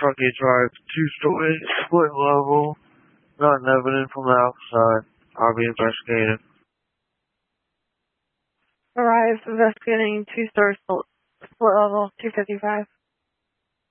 Truckee Drive, 2-story, split level, not evident from the outside. I'll be investigating. Arrive investigating 2-story split level, 255.